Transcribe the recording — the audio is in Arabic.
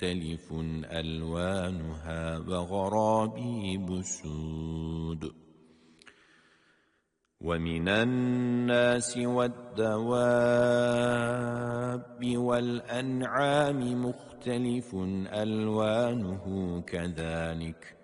مختلف ألوانها وغرابيب سود ومن الناس والدواب والأنعام مختلف ألوانه كذلك